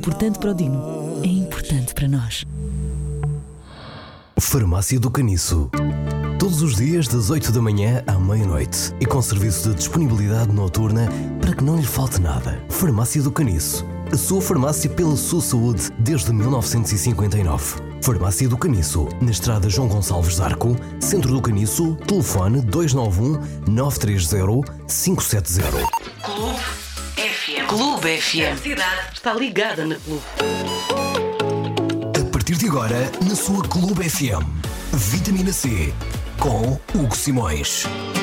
Importante para o Dino, é importante para nós. Farmácia do Caniço. Todos os dias das 8 da manhã à meia-noite e com serviço de disponibilidade noturna para que não lhe falte nada. Farmácia do Caniço. A sua farmácia pela sua saúde desde 1959. Farmácia do Caniço, na estrada João Gonçalves Zarco, centro do Caniço, telefone 291-930-570. Clube FM. Clube FM. A cidade está ligada na Clube. A partir de agora, na sua Clube FM, Vitamina C, com Hugo Simões.